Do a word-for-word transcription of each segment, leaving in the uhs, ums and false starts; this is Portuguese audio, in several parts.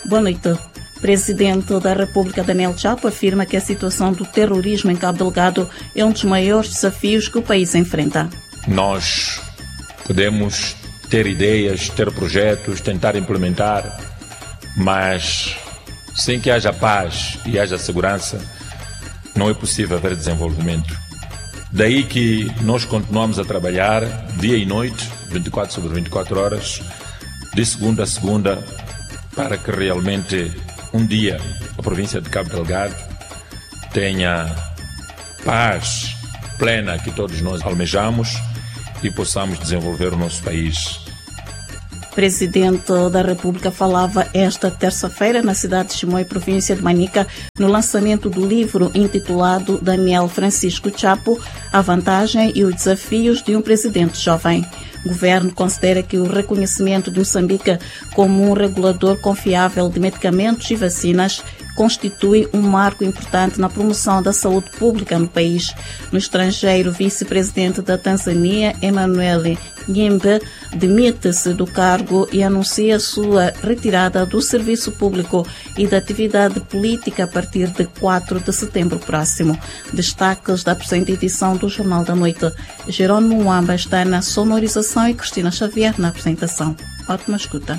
Boa noite. O Presidente da República, Daniel Chapo, afirma que a situação do terrorismo em Cabo Delgado é um dos maiores desafios que o país enfrenta. Nós podemos ter ideias, ter projetos, tentar implementar, mas sem que haja paz e haja segurança, não é possível haver desenvolvimento. Daí que nós continuamos a trabalhar dia e noite, vinte e quatro sobre vinte e quatro horas, de segunda a segunda, para que realmente um dia a província de Cabo Delgado tenha paz plena que todos nós almejamos e possamos desenvolver o nosso país. O Presidente da República falava esta terça-feira na cidade de Chimoio, província de Manica, no lançamento do livro intitulado Daniel Francisco Chapo, a vantagem e os desafios de um presidente jovem. O governo considera que o reconhecimento de Moçambique como um regulador confiável de medicamentos e vacinas constitui um marco importante na promoção da saúde pública no país. No estrangeiro, o vice-presidente da Tanzânia, Emmanuel Nchimbi, demite-se do cargo e anuncia sua retirada do serviço público e da atividade política a partir de quatro de setembro próximo. Destaques da presente edição do Jornal da Noite. Jerônimo Mwamba está na sonorização e Cristina Xavier na apresentação. Ótima escuta.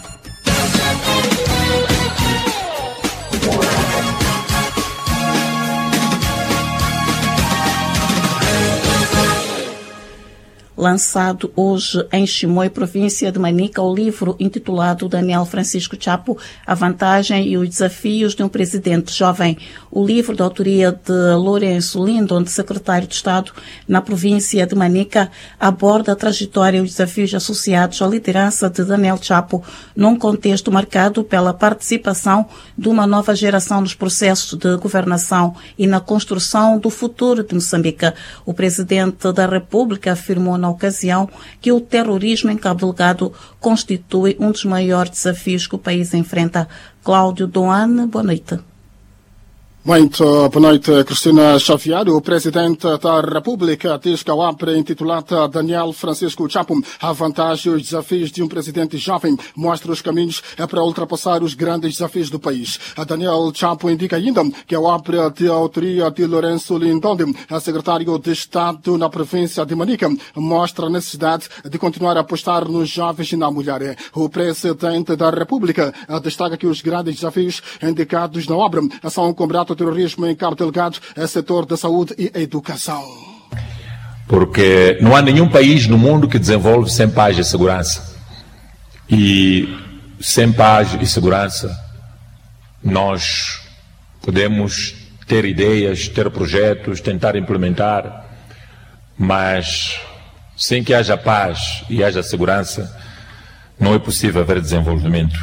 Lançado hoje em Chimoio, província de Manica, o livro intitulado Daniel Francisco Chapo, a vantagem e os desafios de um presidente jovem. O livro, da autoria de Lourenço Lindon, secretário de Estado na província de Manica, aborda a trajetória e os desafios associados à liderança de Daniel Chapo, num contexto marcado pela participação de uma nova geração nos processos de governação e na construção do futuro de Moçambique. O Presidente da República afirmou na ocasião que o terrorismo em Cabo Delgado constitui um dos maiores desafios que o país enfrenta. Cláudio Doane, boa noite. Muito boa noite, Cristina Xavier. O Presidente da República diz que a obra intitulada Daniel Francisco Chapo, a vantagem e os desafios de um presidente jovem, mostra os caminhos para ultrapassar os grandes desafios do país. A Daniel Chapo indica ainda que a obra de autoria de Lourenço Lindon, secretário de Estado na província de Manica, mostra a necessidade de continuar a apostar nos jovens e na mulher. O Presidente da República destaca que os grandes desafios indicados na obra são o combate ao terrorismo em Cabo Delgado, é setor da saúde e educação. Porque não há nenhum país no mundo que desenvolve sem paz e segurança. E sem paz e segurança, nós podemos ter ideias, ter projetos, tentar implementar, mas sem que haja paz e haja segurança, não é possível haver desenvolvimento.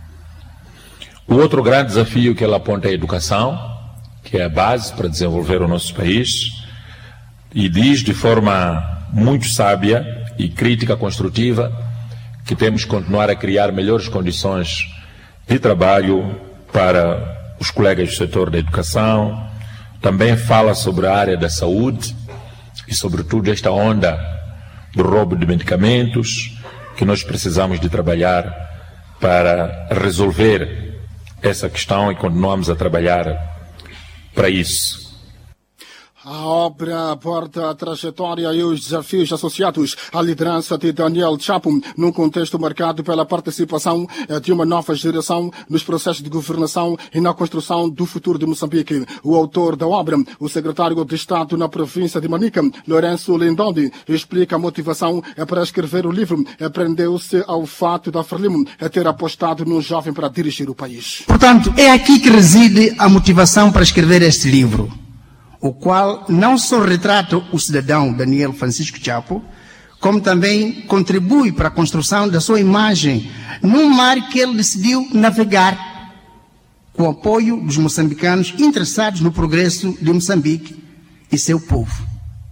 O outro grande desafio que ela aponta é a educação, que é a base para desenvolver o nosso país, e diz de forma muito sábia e crítica construtiva que temos que continuar a criar melhores condições de trabalho para os colegas do setor da educação. Também fala sobre a área da saúde e, sobretudo, esta onda do roubo de medicamentos, que nós precisamos de trabalhar para resolver essa questão e continuamos a trabalhar para isso. A obra aborda a trajetória e os desafios associados à liderança de Daniel Chapo, num contexto marcado pela participação de uma nova geração nos processos de governação e na construção do futuro de Moçambique. O autor da obra, o secretário de Estado na província de Manica, Lourenço Lindon, explica a motivação para escrever o livro. Prendeu-se ao fato da Frelimo ter apostado num jovem para dirigir o país. Portanto, é aqui que reside a motivação para escrever este livro, o qual não só retrata o cidadão Daniel Francisco Chapo, como também contribui para a construção da sua imagem num mar que ele decidiu navegar, com o apoio dos moçambicanos interessados no progresso de Moçambique e seu povo.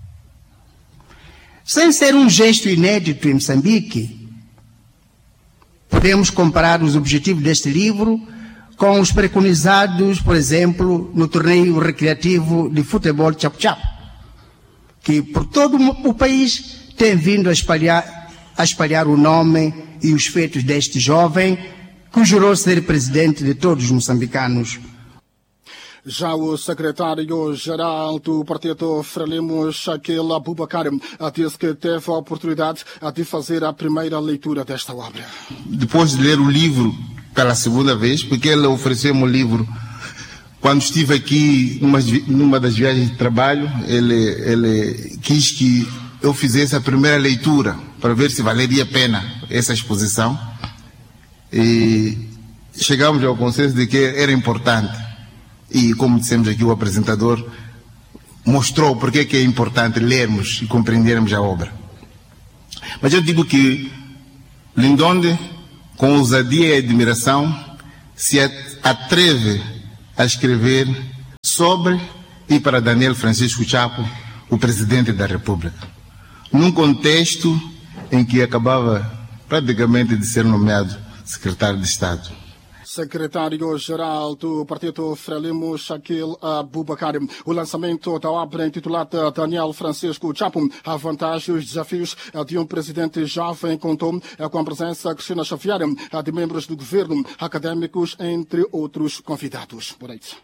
Sem ser um gesto inédito em Moçambique, podemos comparar os objetivos deste livro com os preconizados, por exemplo, no torneio recreativo de futebol Chapo-Chapo, que por todo o país tem vindo a espalhar, a espalhar o nome e os feitos deste jovem, que jurou ser presidente de todos os moçambicanos. Já o secretário-geral do Partido Frelimo, Shaquille Abubakar, disse que teve a oportunidade de fazer a primeira leitura desta obra. Depois de ler o livro pela segunda vez, porque ele ofereceu-me o livro quando estive aqui numa, numa das viagens de trabalho, ele, ele quis que eu fizesse a primeira leitura para ver se valeria a pena essa exposição. E chegamos ao consenso de que era importante. E, como dissemos aqui, o apresentador mostrou porque que é importante lermos e compreendermos a obra. Mas eu digo que Lindonde, com ousadia e admiração, se atreve a escrever sobre e para Daniel Francisco Chapo, o presidente da República, num contexto em que acabava praticamente de ser nomeado secretário de Estado. Secretário-geral do Partido Frelimo, Shaquille Abubakar. O lançamento da obra intitulada Daniel Francisco Chapo, a vantagem e os desafios de um presidente jovem, contou com a presença de Cristina Xavier, de membros do governo, académicos, entre outros convidados. Boa noite.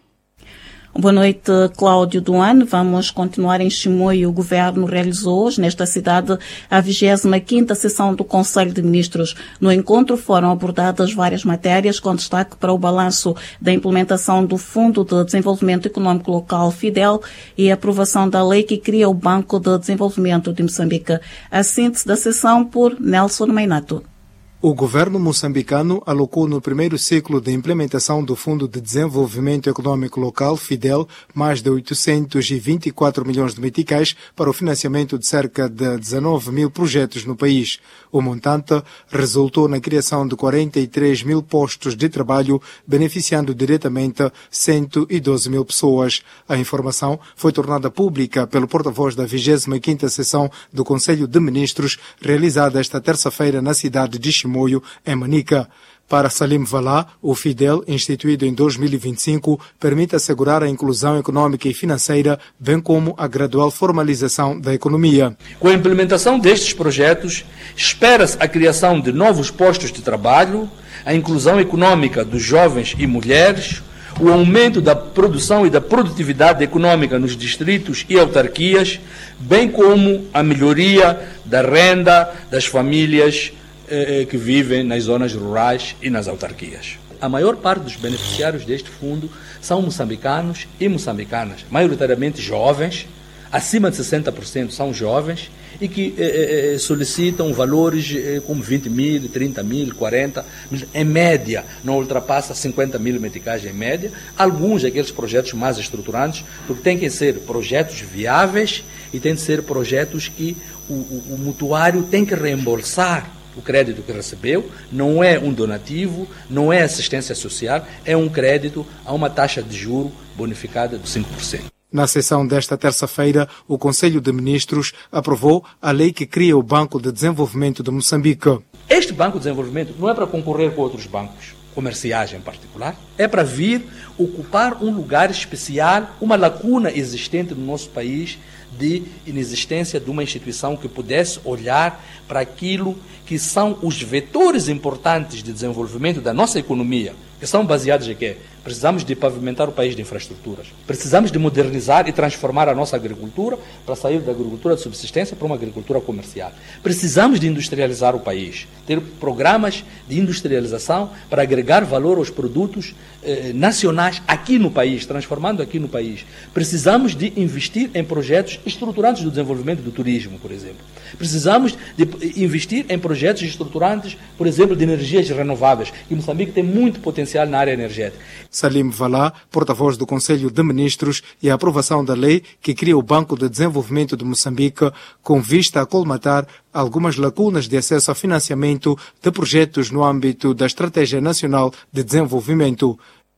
Boa noite, Cláudio Duane. Vamos continuar em Chimoio. O governo realizou hoje, nesta cidade, a vigésima quinta sessão do Conselho de Ministros. No encontro foram abordadas várias matérias, com destaque para o balanço da implementação do Fundo de Desenvolvimento Econômico Local, FIDEL, e a aprovação da lei que cria o Banco de Desenvolvimento de Moçambique. A síntese da sessão por Nelson Mainato. O governo moçambicano alocou no primeiro ciclo de implementação do Fundo de Desenvolvimento Econômico Local, FIDEL, mais de oitocentos e vinte e quatro milhões de meticais para o financiamento de cerca de dezanove mil projetos no país. O montante resultou na criação de quarenta e três mil postos de trabalho, beneficiando diretamente cento e doze mil pessoas. A informação foi tornada pública pelo porta-voz da vigésima quinta sessão do Conselho de Ministros, realizada esta terça-feira na cidade de Chimoio, em Manica. Para Salim Valá, o FIDEL, instituído em dois mil e vinte e cinco, permite assegurar a inclusão econômica e financeira, bem como a gradual formalização da economia. Com a implementação destes projetos, espera-se a criação de novos postos de trabalho, a inclusão econômica dos jovens e mulheres, o aumento da produção e da produtividade econômica nos distritos e autarquias, bem como a melhoria da renda das famílias que vivem nas zonas rurais e nas autarquias. A maior parte dos beneficiários deste fundo são moçambicanos e moçambicanas, maioritariamente jovens, acima de sessenta por cento são jovens, e que eh, solicitam valores eh, como vinte mil, trinta mil, quarenta mil, em média, não ultrapassa cinquenta mil meticais em média. Alguns daqueles projetos mais estruturantes, porque têm que ser projetos viáveis e têm que ser projetos que o, o, o mutuário tem que reembolsar o crédito que recebeu. Não é um donativo, não é assistência social, é um crédito a uma taxa de juro bonificada de cinco por cento. Na sessão desta terça-feira, o Conselho de Ministros aprovou a lei que cria o Banco de Desenvolvimento de Moçambique. Este Banco de Desenvolvimento não é para concorrer com outros bancos comerciais em particular, é para vir ocupar um lugar especial, uma lacuna existente no nosso país de inexistência de uma instituição que pudesse olhar para aquilo que são os vetores importantes de desenvolvimento da nossa economia, que são baseados em quê? Precisamos de pavimentar o país de infraestruturas. Precisamos de modernizar e transformar a nossa agricultura para sair da agricultura de subsistência para uma agricultura comercial. Precisamos de industrializar o país, ter programas de industrialização para agregar valor aos produtos eh, nacionais aqui no país, transformando aqui no país. Precisamos de investir em projetos estruturantes do desenvolvimento do turismo, por exemplo. Precisamos de investir em projetos estruturantes, por exemplo, de energias renováveis. E Moçambique tem muito potencial na área energética. Salim Valá, porta-voz do Conselho de Ministros, e a aprovação da lei que cria o Banco de Desenvolvimento de Moçambique, com vista a colmatar algumas lacunas de acesso a financiamento de projetos no âmbito da Estratégia Nacional de Desenvolvimento.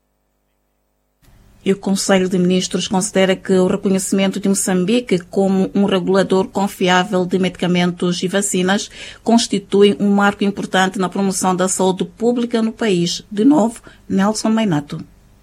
E o Conselho de Ministros considera que o reconhecimento de Moçambique como um regulador confiável de medicamentos e vacinas constitui um marco importante na promoção da saúde pública no país. De novo, Nelson Mainato.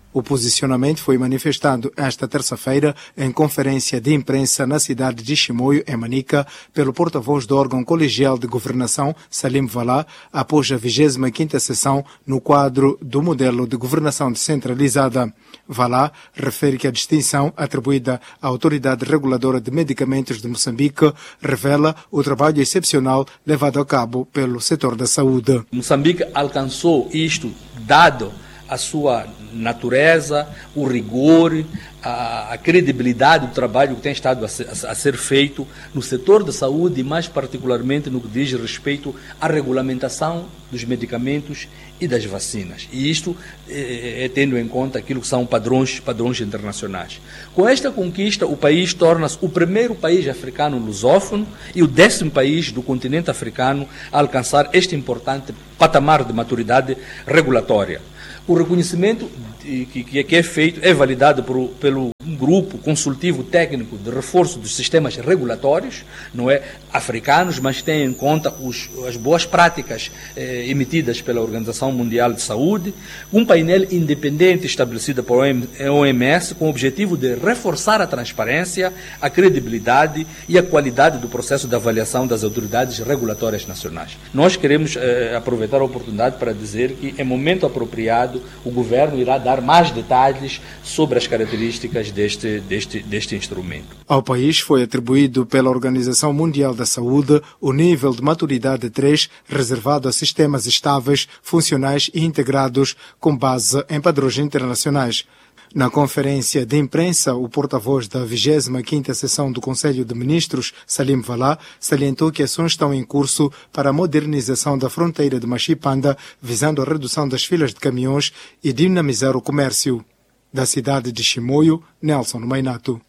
O posicionamento foi manifestado esta terça-feira em conferência de imprensa na cidade de Chimoio, em Manica, pelo porta-voz do órgão colegial de governação, Salim Valá, após a vigésima quinta sessão no quadro do modelo de governação descentralizada. Valá refere que a distinção atribuída à Autoridade Reguladora de Medicamentos de Moçambique revela o trabalho excepcional levado a cabo pelo setor da saúde. Moçambique alcançou isto dado a sua natureza, o rigor, a, a credibilidade do trabalho que tem estado a ser, a ser feito no setor da saúde e mais particularmente no que diz respeito à regulamentação dos medicamentos e das vacinas. E isto é, é tendo em conta aquilo que são padrões, padrões internacionais. Com esta conquista, o país torna-se o primeiro país africano lusófono e o décimo país do continente africano a alcançar este importante patamar de maturidade regulatória. O reconhecimento que, que é feito é validado por, pelo um grupo consultivo técnico de reforço dos sistemas regulatórios, não é africanos, mas tem em conta os, as boas práticas eh, emitidas pela Organização Mundial de Saúde, um painel independente estabelecido pela O M S com o objetivo de reforçar a transparência, a credibilidade e a qualidade do processo de avaliação das autoridades regulatórias nacionais. Nós queremos eh, aproveitar a oportunidade para dizer que, em momento apropriado, o governo irá dar mais detalhes sobre as características deste, deste, deste instrumento. Ao país foi atribuído pela Organização Mundial da Saúde o nível de maturidade três, reservado a sistemas estáveis, funcionais e integrados com base em padrões internacionais. Na conferência de imprensa, o porta-voz da vigésima quinta sessão do Conselho de Ministros, Salim Valá, salientou que ações estão em curso para a modernização da fronteira de Machipanda, visando a redução das filas de caminhões e dinamizar o comércio. Da cidade de Chimoio, Nelson Mainato.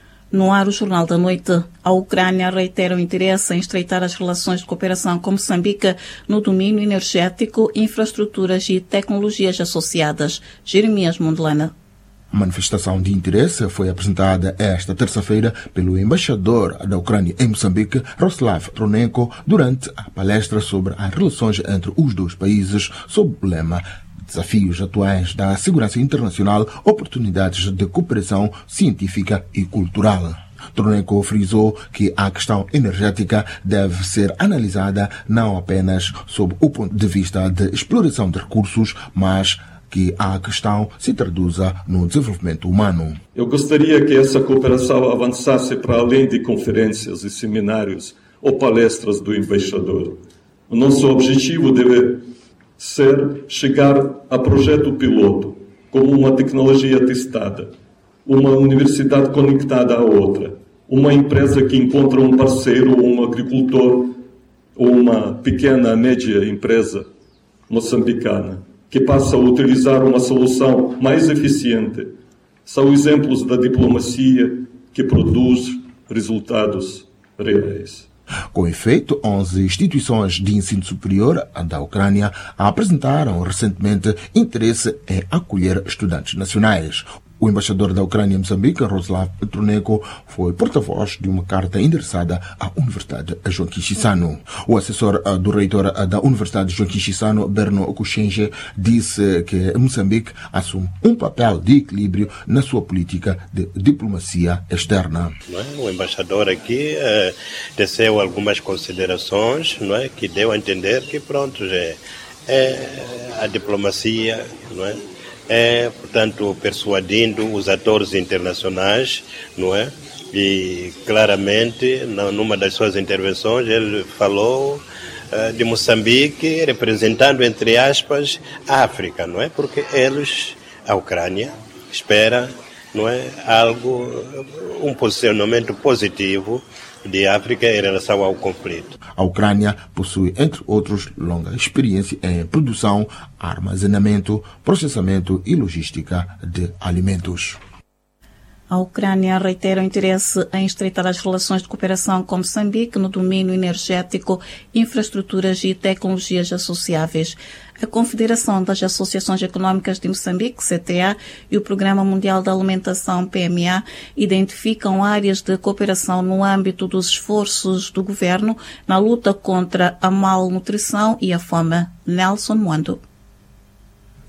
No ar, o Jornal da Noite, a Ucrânia reitera o interesse em estreitar as relações de cooperação com Moçambique no domínio energético, infraestruturas e tecnologias associadas. Jeremias Mondelana. A manifestação de interesse foi apresentada esta terça-feira pelo embaixador da Ucrânia em Moçambique, Roslav Tronenko, durante a palestra sobre as relações entre os dois países, sob o lema Desafios atuais da segurança internacional, oportunidades de cooperação científica e cultural. Tronenko frisou que a questão energética deve ser analisada não apenas sob o ponto de vista de exploração de recursos, mas que a questão se traduza no desenvolvimento humano. Eu gostaria que essa cooperação avançasse para além de conferências e seminários ou palestras do embaixador. O nosso objetivo deve ser chegar a projeto piloto, como uma tecnologia testada, uma universidade conectada à outra, uma empresa que encontra um parceiro ou um agricultor ou uma pequena, média empresa moçambicana que passa a utilizar uma solução mais eficiente. São exemplos da diplomacia que produz resultados reais. Com efeito, onze instituições de ensino superior da Ucrânia apresentaram recentemente interesse em acolher estudantes nacionais. O embaixador da Ucrânia em Moçambique, Roslav Tronenko, foi porta-voz de uma carta endereçada à Universidade Joaquim Chissano. O assessor do reitor da Universidade Joaquim Chissano, Berno Kuchenje, disse que Moçambique assume um papel de equilíbrio na sua política de diplomacia externa. Não é? O embaixador aqui eh, teceu algumas considerações, não é? Que deu a entender que, pronto, é, é a diplomacia, não é? É, portanto, persuadindo os atores internacionais, não é? E, claramente, numa das suas intervenções, ele falou uh, de Moçambique, representando, entre aspas, a África, não é? Porque eles, a Ucrânia, espera, não é? Algo, um posicionamento positivo de África em relação ao conflito. A Ucrânia possui, entre outros, longa experiência em produção, armazenamento, processamento e logística de alimentos. A Ucrânia reitera o interesse em estreitar as relações de cooperação com Moçambique no domínio energético, infraestruturas e tecnologias associáveis. A Confederação das Associações Económicas de Moçambique, C T A, e o Programa Mundial da Alimentação, P M A, identificam áreas de cooperação no âmbito dos esforços do governo na luta contra a malnutrição e a fome. Nelson Mwando.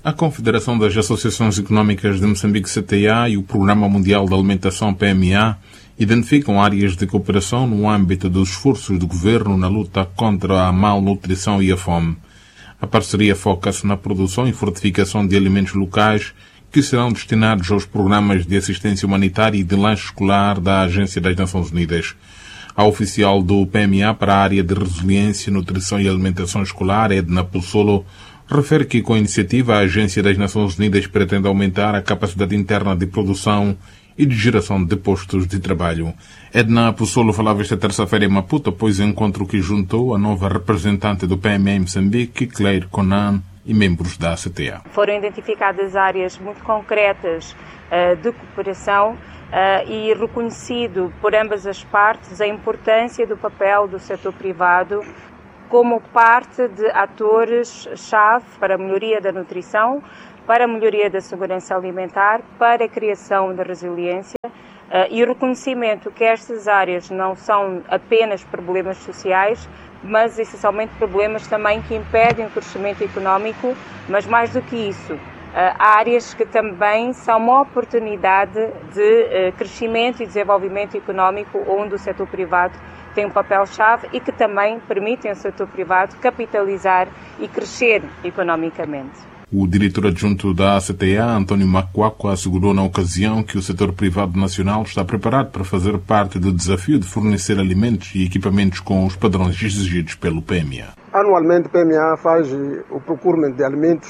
A Confederação das Associações Económicas de Moçambique, C T A, e o Programa Mundial da Alimentação, P M A, identificam áreas de cooperação no âmbito dos esforços do governo na luta contra a malnutrição e a fome. A parceria foca-se na produção e fortificação de alimentos locais que serão destinados aos programas de assistência humanitária e de lanche escolar da Agência das Nações Unidas. A oficial do P M A para a área de resiliência, nutrição e alimentação escolar, Edna Pussolo, refere que com a iniciativa a Agência das Nações Unidas pretende aumentar a capacidade interna de produção e de geração de postos de trabalho. Edna Pussolo falava esta terça-feira em Maputo após o encontro que juntou a nova representante do P M A em Moçambique, Claire Conan, e membros da C T A. Foram identificadas áreas muito concretas uh, de cooperação uh, e reconhecido por ambas as partes a importância do papel do setor privado como parte de atores-chave para a melhoria da nutrição, para a melhoria da segurança alimentar, para a criação da resiliência uh, e o reconhecimento que estas áreas não são apenas problemas sociais, mas essencialmente problemas também que impedem o crescimento económico, mas mais do que isso, uh, áreas que também são uma oportunidade de uh, crescimento e desenvolvimento económico, onde o setor privado tem um papel-chave e que também permitem ao setor privado capitalizar e crescer economicamente. O diretor adjunto da C T A, António Macuaco, assegurou na ocasião que o setor privado nacional está preparado para fazer parte do desafio de fornecer alimentos e equipamentos com os padrões exigidos pelo P M A. Anualmente o P M A faz o procurement de alimentos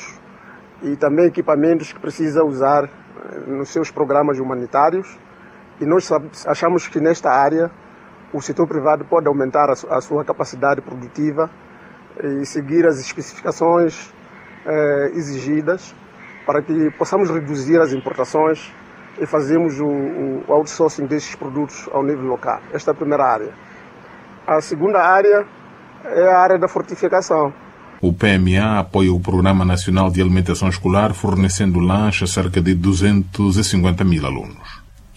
e também equipamentos que precisa usar nos seus programas humanitários, e nós achamos que nesta área o setor privado pode aumentar a sua capacidade produtiva e seguir as especificações eh, exigidas para que possamos reduzir as importações e fazermos o, o outsourcing destes produtos ao nível local. Esta é a primeira área. A segunda área é a área da fortificação. O P M A apoia o Programa Nacional de Alimentação Escolar, fornecendo lanche a cerca de duzentos e cinquenta mil alunos.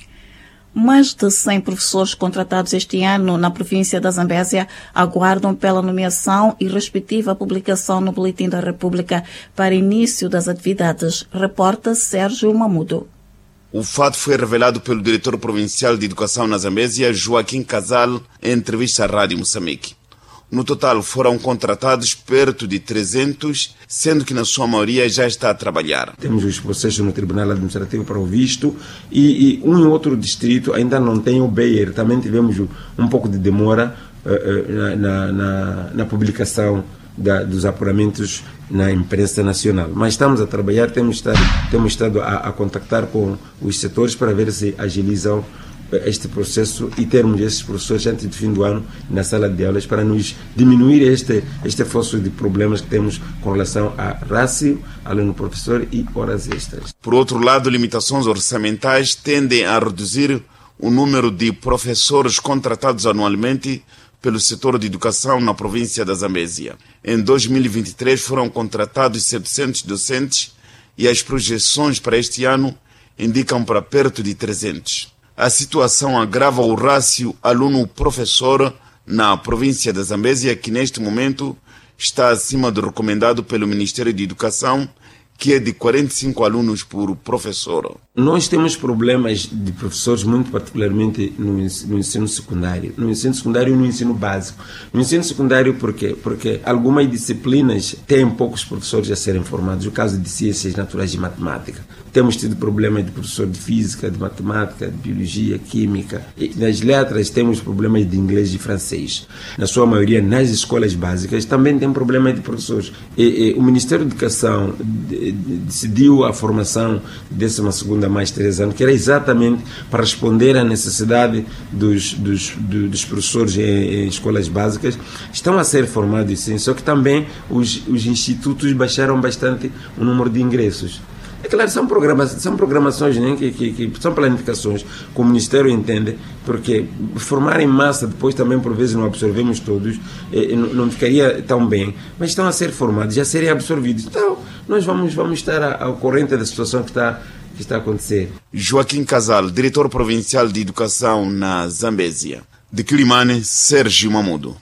Mais de cem professores contratados este ano na província da Zambésia aguardam pela nomeação e respectiva publicação no Boletim da República para início das atividades. Reporta Sérgio Mamudo. O fato foi revelado pelo diretor provincial de Educação na Zambésia, Joaquim Casal, em entrevista à Rádio Moçambique. No total foram contratados perto de trezentos, sendo que na sua maioria já está a trabalhar. Temos os processos no Tribunal Administrativo para o visto e, e um e outro distrito ainda não tem o B I R. Também tivemos um pouco de demora uh, na, na, na, na publicação da, dos apuramentos na imprensa nacional. Mas estamos a trabalhar, temos estado, temos estado a, a contactar com os setores para ver se agilizam este processo e termos esses professores antes do fim do ano na sala de aulas para nos diminuir este, este fosso de problemas que temos com relação a rácio, aluno-professor e horas extras. Por outro lado, limitações orçamentais tendem a reduzir o número de professores contratados anualmente pelo setor de educação na província da Zambésia. Em dois mil e vinte e três foram contratados setecentos docentes e as projeções para este ano indicam para perto de trezentos. A situação agrava o rácio aluno-professor na província da Zambésia, que neste momento está acima do recomendado pelo Ministério de Educação, que é de quarenta e cinco alunos por professor. Nós temos problemas de professores, muito particularmente no ensino, no ensino secundário. No ensino secundário e no ensino básico. No ensino secundário, por quê? Porque algumas disciplinas têm poucos professores a serem formados. O caso de ciências naturais e matemática. Temos tido problemas de professor de física, de matemática, de biologia, química. E nas letras temos problemas de inglês e francês. Na sua maioria, nas escolas básicas, também tem problemas de professores. E, e, o Ministério da Educação de, de, decidiu a formação décima segunda mais três anos, que era exatamente para responder à necessidade dos, dos, dos professores em, em escolas básicas. Estão a ser formados sim, só que também os, os institutos baixaram bastante o número de ingressos. É claro, são, programa, são programações, né, que, que, que são planificações que o Ministério entende, porque formar em massa depois também por vezes não absorvemos todos, eh, não, não ficaria tão bem, mas estão a ser formados, já serem absorvidos. Então, nós vamos, vamos estar ao corrente da situação que está que está a acontecer. Joaquim Casal, diretor provincial de educação na Zambésia. De Quilimane, Sérgio Mamudo.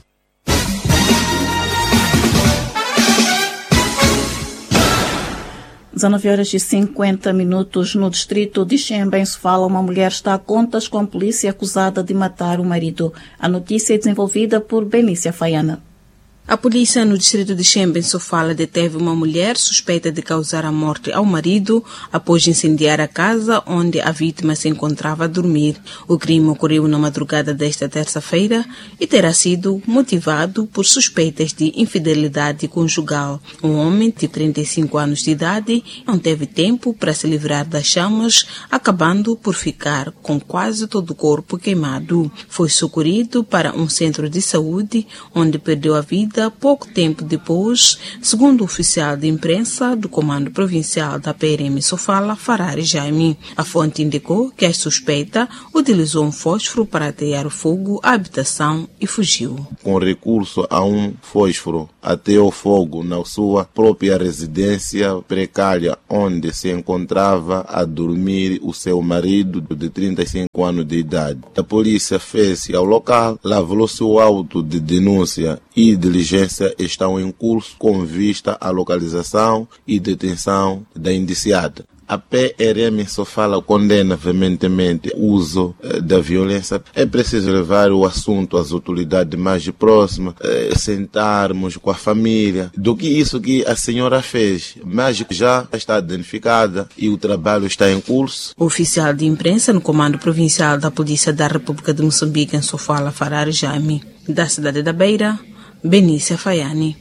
dezenove horas e cinquenta minutos no distrito de Xemba, em Sofala, uma mulher está a contas com a polícia acusada de matar o marido. A notícia é desenvolvida por Benícia Faiana. A polícia no distrito de Xemba, em Sofala, deteve uma mulher suspeita de causar a morte ao marido após incendiar a casa onde a vítima se encontrava a dormir. O crime ocorreu na madrugada desta terça-feira e terá sido motivado por suspeitas de infidelidade conjugal. Um homem de trinta e cinco anos de idade não teve tempo para se livrar das chamas, acabando por ficar com quase todo o corpo queimado. Foi socorrido para um centro de saúde, onde perdeu a vida pouco tempo depois, segundo o oficial de imprensa do Comando Provincial da P R M Sofala, Farari Jaime. A fonte indicou que a suspeita utilizou um fósforo para atear o fogo à habitação e fugiu. Com recurso a um fósforo, ateou fogo na sua própria residência precária, onde se encontrava a dormir o seu marido de trinta e cinco anos de idade. A polícia fez-se ao local, lavrou-se o auto de denúncia e diligência estão em curso com vista à localização e detenção da indiciada. A P R M Sofala condena veementemente o uso eh, da violência. É preciso levar o assunto às autoridades mais próximas, eh, sentarmos com a família, do que isso que a senhora fez, mas já está identificada e o trabalho está em curso. O oficial de imprensa no Comando Provincial da Polícia da República de Moçambique, em Sofala, Farari Jaime. Da cidade da Beira, Benícia Faiani.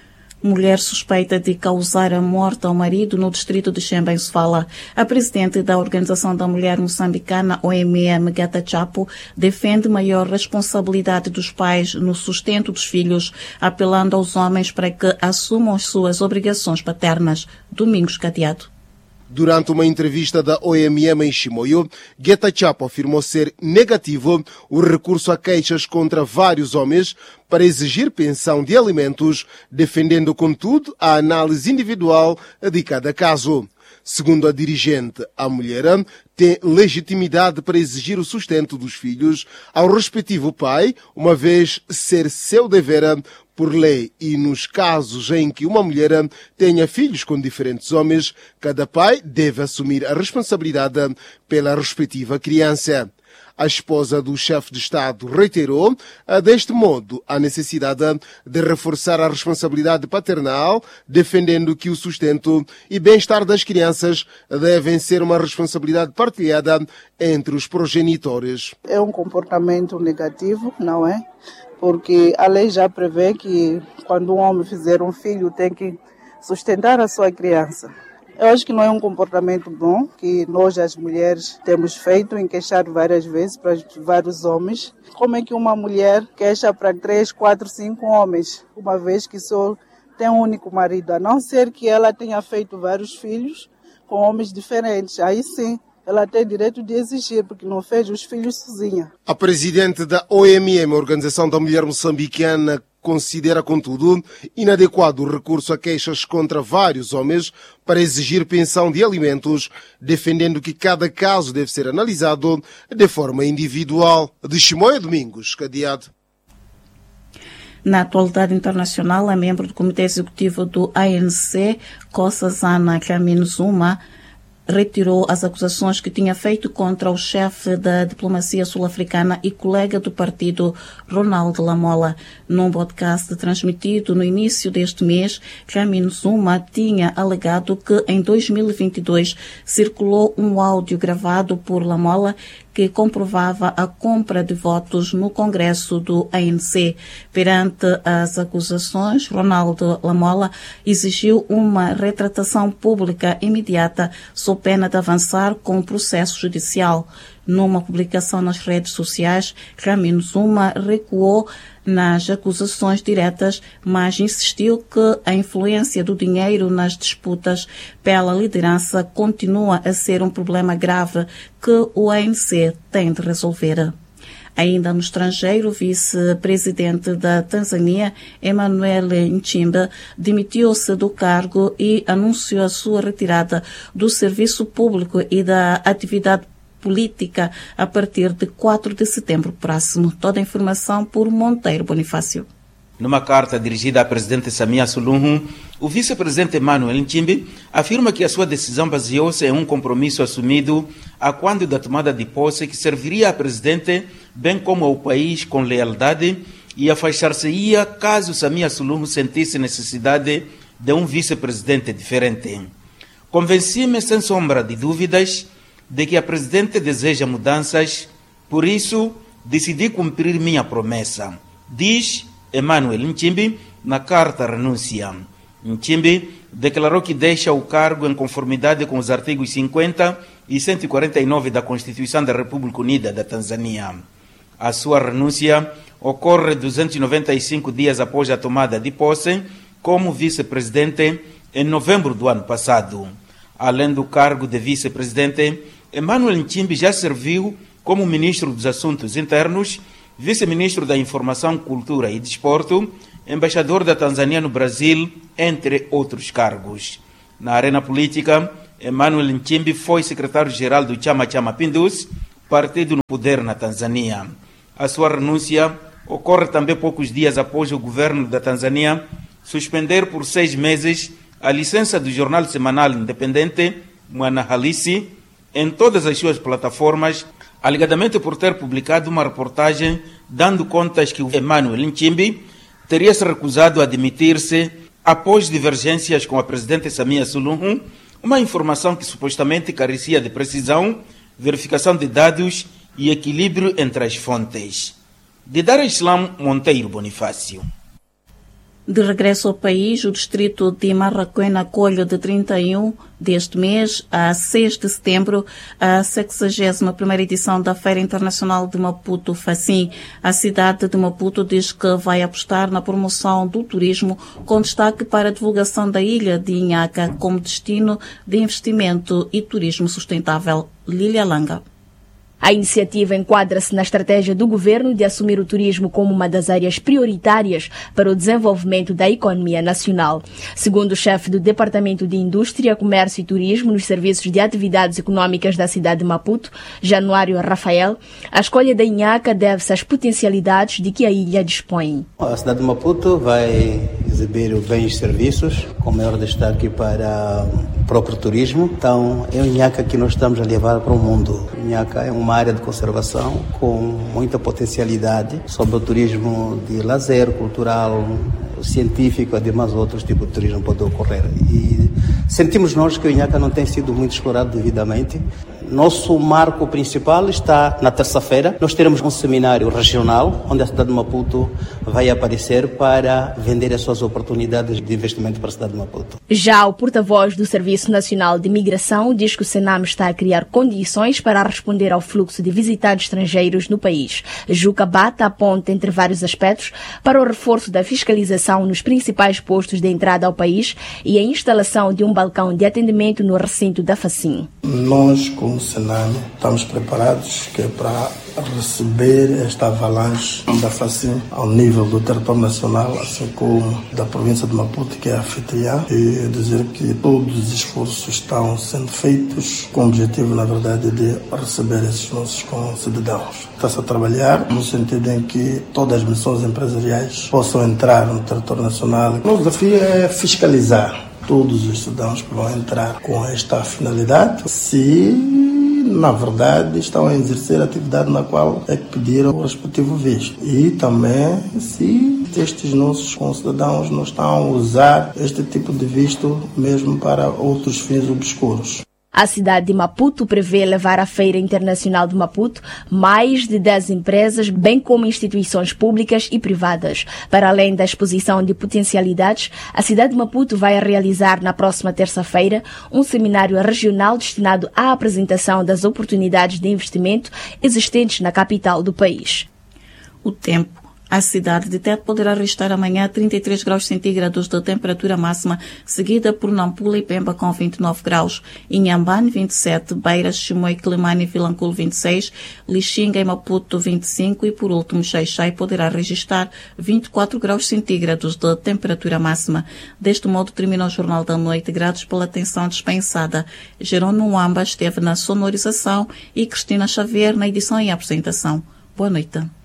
Mulher suspeita de causar a morte ao marido no distrito de Xemba, em Sofala. A presidente da Organização da Mulher Moçambicana, O M M, Geta Chapo, defende maior responsabilidade dos pais no sustento dos filhos, apelando aos homens para que assumam as suas obrigações paternas. Domingos Cadeado. Durante uma entrevista da O M M em Chimoio, Geta Chapo afirmou ser negativo o recurso a queixas contra vários homens para exigir pensão de alimentos, defendendo, contudo, a análise individual de cada caso. Segundo a dirigente, a mulher tem legitimidade para exigir o sustento dos filhos ao respectivo pai, uma vez ser seu dever por lei, e nos casos em que uma mulher tenha filhos com diferentes homens, cada pai deve assumir a responsabilidade pela respectiva criança. A esposa do chefe de Estado reiterou, deste modo, a necessidade de reforçar a responsabilidade paternal, defendendo que o sustento e bem-estar das crianças devem ser uma responsabilidade partilhada entre os progenitores. É um comportamento negativo, não é? Porque a lei já prevê que quando um homem fizer um filho tem que sustentar a sua criança. Eu acho que não é um comportamento bom que nós, as mulheres, temos feito em queixar várias vezes para vários homens. Como é que uma mulher queixa para três, quatro, cinco homens, uma vez que só tem um único marido, a não ser que ela tenha feito vários filhos com homens diferentes. Aí sim, ela tem direito de exigir, porque não fez os filhos sozinha. A presidente da O M M, Organização da Mulher Moçambicana, considera, contudo, inadequado o recurso a queixas contra vários homens para exigir pensão de alimentos, defendendo que cada caso deve ser analisado de forma individual. De Chimoio Domingos, Cadeado. Na atualidade internacional, a membro do Comitê Executivo do A N C, Nkosazana Dlamini-Zuma, retirou as acusações que tinha feito contra o chefe da diplomacia sul-africana e colega do partido, Ronald Lamola. Num podcast transmitido no início deste mês, Dlamini-Zuma tinha alegado que em dois mil e vinte e dois circulou um áudio gravado por Lamola que comprovava a compra de votos no Congresso do A N C. Perante as acusações, Ronaldo Lamola exigiu uma retratação pública imediata, sob pena de avançar com o processo judicial. Numa publicação nas redes sociais, Dlamini-Zuma recuou nas acusações diretas, mas insistiu que a influência do dinheiro nas disputas pela liderança continua a ser um problema grave que o A N C tem de resolver. Ainda no estrangeiro, o vice-presidente da Tanzânia, Emmanuel Nchimbi, demitiu-se do cargo e anunciou a sua retirada do serviço público e da atividade política a partir de quatro de setembro próximo. Toda a informação por Monteiro Bonifácio. Numa carta dirigida à presidente Samia Suluhu, O vice-presidente Emmanuel Nchimbi afirma que a sua decisão baseou-se em um compromisso assumido a quando da tomada de posse que serviria ao presidente, bem como ao país, com lealdade e afastar-se-ia caso Samia Suluhu sentisse necessidade de um vice-presidente diferente. Convenci-me sem sombra de dúvidas de que a presidente deseja mudanças, por isso decidi cumprir minha promessa, diz Emmanuel Nchimbi na carta renúncia. Nchimbi declarou que deixa o cargo em conformidade com os artigos cinquenta e cento e quarenta e nove da Constituição da República Unida da Tanzânia. A sua renúncia ocorre duzentos e noventa e cinco dias após a tomada de posse como vice-presidente em novembro do ano passado. Além do cargo de vice-presidente, Emmanuel Nchimbi já serviu como ministro dos Assuntos Internos, vice-ministro da Informação, Cultura e Desporto, embaixador da Tanzânia no Brasil, entre outros cargos. Na arena política, Emmanuel Nchimbi foi secretário-geral do Chama Cha Mapinduzi, partido no poder na Tanzânia. A sua renúncia ocorre também poucos dias após o governo da Tanzânia suspender por seis meses a licença do jornal semanal independente Mwanahalisi em todas as suas plataformas, alegadamente por ter publicado uma reportagem dando contas que o Emmanuel Nchimbi teria se recusado a admitir-se após divergências com a presidente Samia Suluhu, uma informação que supostamente carecia de precisão, verificação de dados e equilíbrio entre as fontes. De Dar es-Salaam Monteiro Bonifácio. De regresso ao país, o distrito de Marraquena acolhe de trinta e um deste mês a seis de setembro a sexagésima primeira edição da Feira Internacional de Maputo Facim. A cidade de Maputo diz que vai apostar na promoção do turismo com destaque para a divulgação da ilha de Inhaca como destino de investimento e turismo sustentável. Lília Langa. A iniciativa enquadra-se na estratégia do governo de assumir o turismo como uma das áreas prioritárias para o desenvolvimento da economia nacional. Segundo o chefe do Departamento de Indústria, Comércio e Turismo nos Serviços de Atividades Econômicas da cidade de Maputo, Januário Rafael, a escolha da Inhaca deve-se às potencialidades de que a ilha dispõe. A cidade de Maputo vai exibir bens e serviços, com maior destaque para o próprio turismo. Então, é a Inhaca que nós estamos a levar para o mundo. A Inhaca é uma área de conservação com muita potencialidade sobre o turismo de lazer, cultural, científico, ademais outros tipos de turismo podem ocorrer. E sentimos nós que o Inhaca não tem sido muito explorado devidamente. Nosso marco principal está na terça-feira. Nós teremos um seminário regional, onde a cidade de Maputo vai aparecer para vender as suas oportunidades de investimento para a cidade de Maputo. Já o porta-voz do Serviço Nacional de Migração diz que o Senam está a criar condições para responder ao fluxo de visitantes estrangeiros no país. Juca Bata aponta, entre vários aspectos, para o reforço da fiscalização nos principais postos de entrada ao país e a instalação de um balcão de atendimento no recinto da Facim. Nós, como Senam, estamos preparados que é para receber esta avalanche da Facim ao nível do território nacional, assim como da província de Maputo, que é a anfitriã, e dizer que todos os esforços estão sendo feitos com o objetivo, na verdade, de receber esses nossos concidadãos. Está-se a trabalhar no sentido em que todas as missões empresariais possam entrar no território nacional. O desafio é fiscalizar todos os cidadãos que vão entrar com esta finalidade, se na verdade estão a exercer a atividade na qual é que pediram o respectivo visto. E também se estes nossos concidadãos não estão a usar este tipo de visto mesmo para outros fins obscuros. A cidade de Maputo prevê levar à Feira Internacional de Maputo mais de dez empresas, bem como instituições públicas e privadas. Para além da exposição de potencialidades, a cidade de Maputo vai realizar na próxima terça-feira um seminário regional destinado à apresentação das oportunidades de investimento existentes na capital do país. O tempo. A cidade de Tete poderá registrar amanhã trinta e três graus centígrados de temperatura máxima, seguida por Nampula e Pemba com vinte e nove graus, Inhambane vinte e sete, Beira, Chimoio, Quelimane e Vilanculo vinte e seis, Lixinga e Maputo vinte e cinco e por último Xai-Xai poderá registrar vinte e quatro graus centígrados de temperatura máxima. Deste modo termina o Jornal da Noite, gratos pela atenção dispensada. Jerônimo Wamba esteve na sonorização e Cristina Xavier na edição e apresentação. Boa noite.